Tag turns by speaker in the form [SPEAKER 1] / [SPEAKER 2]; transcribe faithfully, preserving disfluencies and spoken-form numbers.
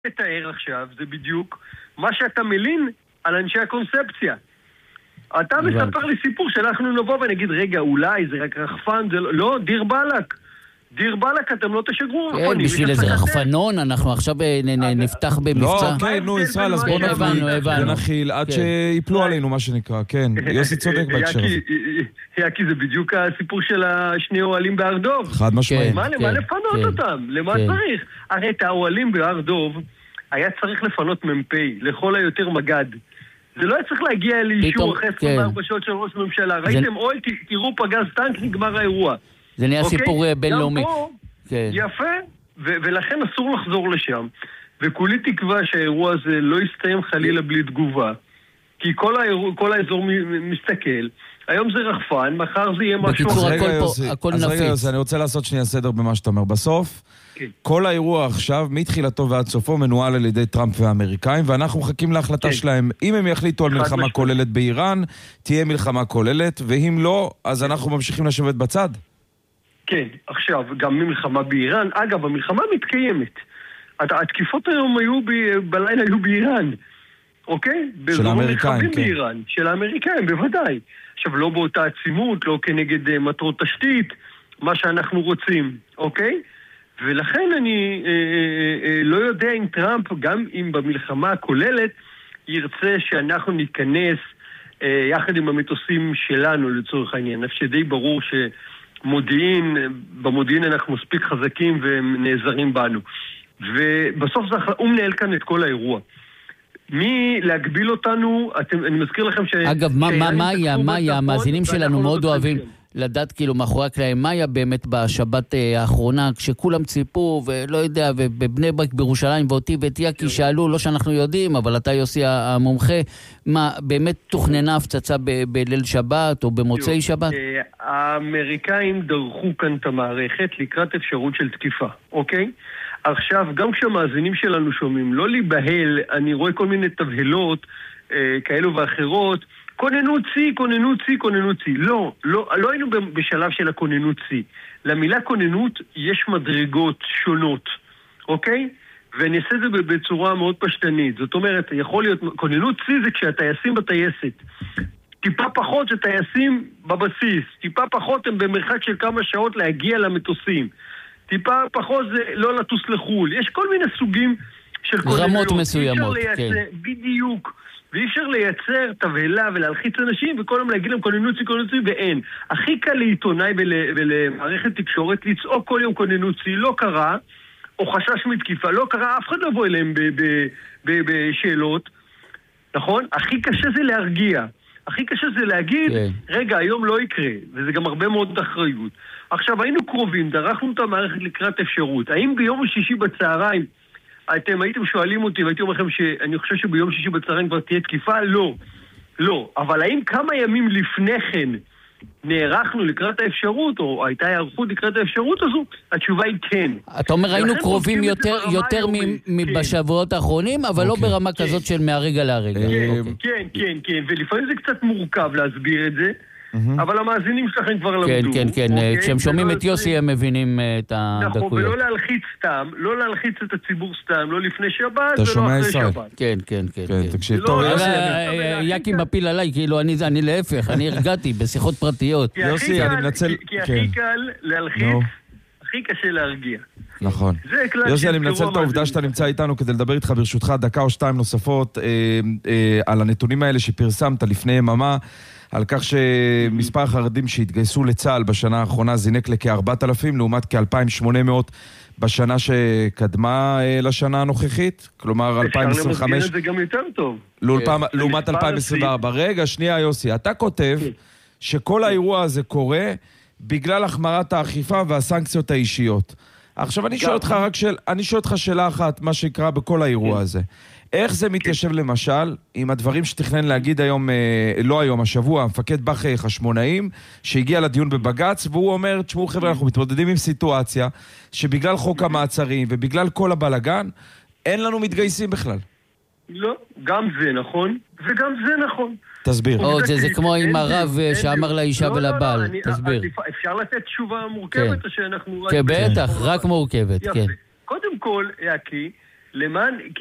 [SPEAKER 1] מתאר עכשיו זה בדיוק מה שאתה מלין על אנשי הקונספציה. אתה מספר לי סיפור שאנחנו נבוא ונגיד, רגע, אולי זה רק רחפן, זה לא, לא, דיר בלק. דיר בלק, אתם לא תשגרו רחפנים.
[SPEAKER 2] כן, בשביל איזה רחפנון, אנחנו עכשיו נפתח במבצע.
[SPEAKER 3] לא, כן, נו, ישראל, אז בוא נחיל עד שיפלו עלינו, מה שנקרא, כן. יוסי צודק בהקשר הזה.
[SPEAKER 1] כי זה בדיוק הסיפור של השני אוהלים בהר דוב.
[SPEAKER 3] חד משמעית.
[SPEAKER 1] מה לפנות אותם? למה צריך? הרי את האוהלים בהר דוב היה צריך לפנות ממפי, לכל היותר מגד. זה לא היה צריך להגיע לאישור אחרי עשרים וארבע שעות של ראש ממשלה. ראיתם אוהל, תראו פגז טנק, נגמר האירוע.
[SPEAKER 2] זה נהיה סיפור בינלאומי.
[SPEAKER 1] יפה, ולכן אסור לחזור לשם. וכולי תקווה שהאירוע הזה לא יסתיים חלילה בלי תגובה. כי כל האזור מסתכל. היום זה רחפן, מחר זה יהיה משהו...
[SPEAKER 2] בקיצור, הכל נפיץ.
[SPEAKER 3] אני רוצה לעשות שנייה סדר במה שאתה אומר. בסוף, כל האירוע עכשיו, מתחילתו ועד סופו, מנוהל על ידי טראמפ והאמריקאים, ואנחנו מחכים להחלטה שלהם. אם הם יחליטו על מלחמה כוללת באיראן, תהיה מלחמה כוללת, ואם לא, אז אנחנו ממשיכים לשבת בצד.
[SPEAKER 1] כן, עכשיו, גם ממלחמה באיראן. אגב, המלחמה מתקיימת. התקיפות היום היו בלילה היו באיראן. אוקיי?
[SPEAKER 3] של האמריקאים, כן.
[SPEAKER 1] באיראן, של האמריקאים, בוודאי. עכשיו, לא באותה עצימות, לא כנגד מטרות תשתית, מה שאנחנו רוצים, אוקיי? ולכן אני אה, אה, אה, לא יודע אם טראמפ, גם אם במלחמה הכוללת, ירצה שאנחנו ניכנס אה, יחד עם המטוסים שלנו לצורך העניין. אף שדי ברור שמודיעין, במודיעין אנחנו מספיק חזקים והם נעזרים בנו. ובסוף זה, הוא מנהל כאן את כל האירוע. מי להגביל אותנו, אתם, אני מזכיר לכם ש...
[SPEAKER 2] אגב, מה, מה, מה היה, מה היה, המאזינים שלנו מאוד אוהבים לדעת כאילו מאחורי הקלעים, מה היה באמת בשבת האחרונה, כשכולם ציפו, ולא יודע, ובבני ברק בירושלים, ואותי ואת יקי שאלו, לא שאנחנו יודעים, אבל אתה יוסי המומחה, מה, באמת תוכננה הפצצה בליל שבת, או במוצאי שבת?
[SPEAKER 1] האמריקאים דרכו כאן את המערכת לקראת אפשרות של תקיפה, אוקיי? עכשיו, גם כשהמאזינים שלנו שומעים, לא להיבהל, אני רואה כל מיני תבהלות אה, כאלו ואחרות, כוננות צי, כוננות צי, כוננות צי. לא, לא, לא היינו בשלב של הכוננות צי. למילה כוננות יש מדרגות שונות, אוקיי? ואני אעשה את זה בצורה מאוד פשטנית. זאת אומרת, יכול להיות, כוננות צי זה כשהטייסים בטייסת. טיפה פחות זה טייסים בבסיס. טיפה פחות הם במרחק של כמה שעות להגיע למטוסים. טיפה פחות זה לא לטוס לחול. יש כל מיני סוגים של כוננויות.
[SPEAKER 2] רמות מסוימות,
[SPEAKER 1] כן. בדיוק. ואי אפשר לייצר תבהלה ולהלחיץ אנשים וכל יום להגיד להם כוננוצי, כוננוצי, ואין. הכי קל לעיתונאי ול, ולמערכת תקשורת לצעוק כל יום כוננוצי, לא קרה, או חשש מתקיפה, לא קרה, אף אחד לא בוא אליהם בשאלות, נכון? הכי קשה זה להרגיע. הכי קשה זה להגיד, כן. רגע, היום לא יקרה, וזה גם הרבה מאוד אחריות. עכשיו, היינו קרובים, דרכנו את המערכת לקראת אפשרות. האם ביום השישי בצהריים, אתם הייתם שואלים אותי, והייתי אומר לכם שאני חושב שביום שישי בצהריים כבר תהיה תקיפה? לא. לא. אבל האם כמה ימים לפני כן נערכנו לקראת האפשרות, או הייתה הערכות לקראת האפשרות הזו? התשובה היא כן.
[SPEAKER 2] אתה אומר, היינו קרובים יותר, יותר מבשבועות האחרונים, אבל לא ברמה כזאת של מהרגע להרגע.
[SPEAKER 1] כן, כן, כן. ולפעמים זה קצת מורכב להסביר את זה. אבל המאזינים שלכם כבר למדו.
[SPEAKER 2] כן, כן, כן. כשהם שומעים את יוסי הם מבינים את הדקויות.
[SPEAKER 1] נכון, ולא להלחיץ סתם, לא להלחיץ את הציבור סתם, לא לפני שבת ולא אחרי שבת.
[SPEAKER 2] כן, כן, כן.
[SPEAKER 3] תקשיב, טוב,
[SPEAKER 2] יקי מפיל עליי, כאילו אני להפך, אני הרגעתי בשיחות פרטיות.
[SPEAKER 3] יוסי, אני מנצל...
[SPEAKER 1] כי הכי קל להלחיץ, הכי קשה להרגיע.
[SPEAKER 3] נכון. יוסי, אני מנצל את העובדה שאתה נמצא איתנו כדי לדבר איתך ברשותך דקה או שתיים נוספות על הנתונים האלה שפרסמת לפני יממה, על כך שמספר החרדים שהתגייסו לצה"ל בשנה האחרונה זינק לכ-ארבעת אלפים, לעומת כ-אלפיים ושמונה מאות בשנה שקדמה לשנה הנוכחית, כלומר אלפיים עשרים וחמש.
[SPEAKER 1] אפשר למסגר את זה גם יותר טוב.
[SPEAKER 3] לעומת אלפיים עשרים וארבע. רגע, שנייה יוסי, אתה כותב שכל האירוע הזה קורה בגלל החמרת האכיפה והסנקציות האישיות. עכשיו אני שואל אותך רק של, אני שואל אותך שאלה אחת, מה שיקרה בכל האירוע הזה. איך זה מתיישב למשל עם הדברים שתכנן להגיד היום, לא היום, השבוע, מפקד בחי חשמונאים, שהגיע לדיון בבגץ, והוא אומר, תשמעו חבר'ה, אנחנו מתמודדים עם סיטואציה, שבגלל חוק המעצרים ובגלל כל הבלגן, אין לנו מתגייסים בכלל.
[SPEAKER 1] לא, גם זה נכון, וגם זה נכון.
[SPEAKER 3] תסביר.
[SPEAKER 2] או, זה כמו עם הרב שאמר לאישה ולבעל, תסביר.
[SPEAKER 1] אפשר לתת תשובה מורכבת או שאנחנו...
[SPEAKER 2] כן, בטח, רק מורכבת, כן.
[SPEAKER 1] קודם כל, יקי, למען,